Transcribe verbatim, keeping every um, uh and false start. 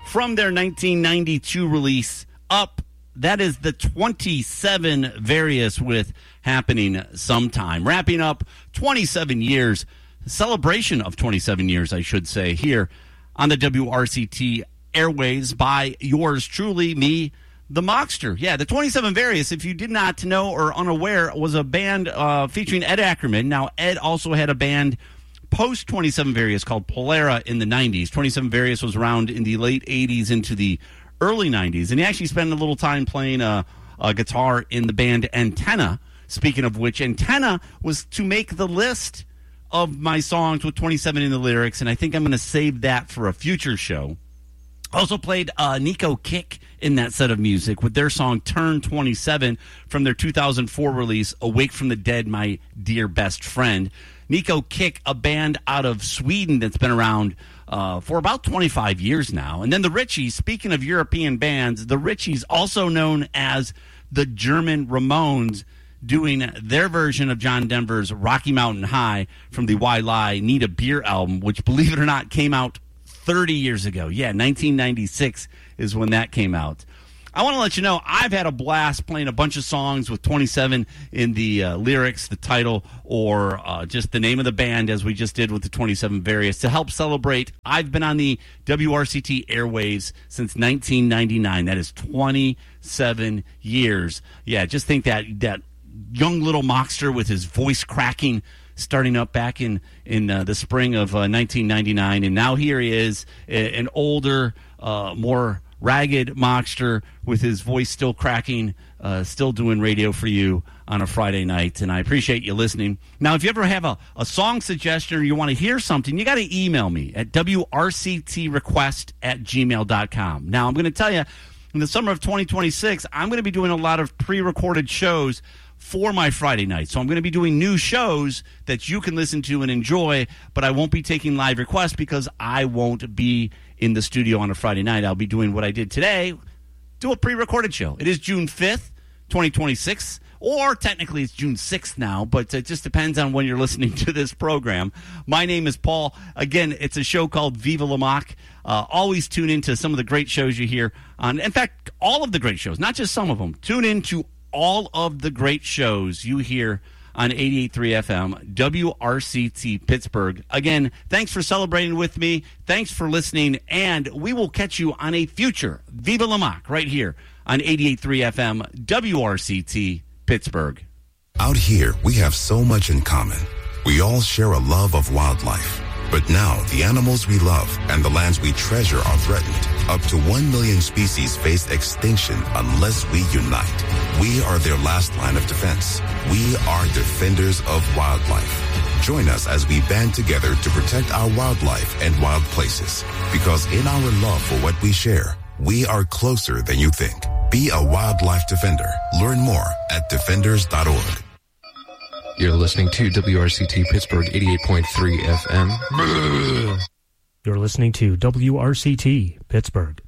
from their nineteen ninety-two release, Up. That is the twenty-seven Various with Happening Sometime. Wrapping up twenty-seven years, celebration of twenty-seven years, I should say, here on the W R C T airways by yours truly, me, the Mockster. Yeah, the twenty-seven Various, if you did not know or unaware, was a band uh, featuring Ed Ackerman. Now, Ed also had a band post twenty-seven Various called Polara in the nineties. twenty-seven Various was around in the late eighties into the early nineties, and he actually spent a little time playing a, a guitar in the band Antenna. Speaking of which, Antenna was to make the list of my songs with twenty-seven in the lyrics, and I think I'm going to save that for a future show. Also played uh, Nico Kick in that set of music with their song Turn twenty-seven from their two thousand four release, Awake from the Dead, My Dear Best Friend. Nico Kick, a band out of Sweden that's been around uh, for about twenty-five years now. And then the Richies, speaking of European bands, the Richies, also known as the German Ramones, doing their version of John Denver's Rocky Mountain High from the Why Lie Need a Beer album, which, believe it or not, came out thirty years ago. Yeah, nineteen ninety-six is when that came out. I want to let you know I've had a blast playing a bunch of songs with twenty-seven in the uh, lyrics, the title, or uh, just the name of the band, as we just did with the twenty-seven Various, to help celebrate. I've been on the W R C T airwaves since nineteen ninety-nine. That is twenty-seven years. Yeah, just think that that young little Mockster with his voice cracking, starting up back in, in uh, the spring of uh, nineteen ninety-nine. And now here he is, a, an older, uh, more ragged Mockster with his voice still cracking, uh, still doing radio for you on a Friday night. And I appreciate you listening. Now, if you ever have a, a song suggestion or you want to hear something, you got to email me at W R C T request at gmail dot com. Now, I'm going to tell you, in the summer of twenty twenty-six, I'm going to be doing a lot of pre-recorded shows for my Friday night. So I'm going to be doing new shows that you can listen to and enjoy, but I won't be taking live requests because I won't be in the studio on a Friday night. I'll be doing what I did today, do a pre-recorded show. It is June fifth, twenty twenty-six, or technically it's June sixth now, but it just depends on when you're listening to this program. My name is Paul. Again, it's a show called Viva La Mock. Uh, always tune into some of the great shows you hear on, in fact, all of the great shows, not just some of them. Tune into all of the great shows you hear on eighty-eight point three F M, W R C T Pittsburgh. Again, thanks for celebrating with me. Thanks for listening, and we will catch you on a future Viva La Mock right here on eighty-eight point three F M, W R C T Pittsburgh. Out here, we have so much in common. We all share a love of wildlife. But now, the animals we love and the lands we treasure are threatened. Up to one million species face extinction unless we unite. We are their last line of defense. We are defenders of wildlife. Join us as we band together to protect our wildlife and wild places. Because in our love for what we share, we are closer than you think. Be a wildlife defender. Learn more at defenders dot org. You're listening to W R C T Pittsburgh eighty-eight point three F M. You're listening to W R C T Pittsburgh.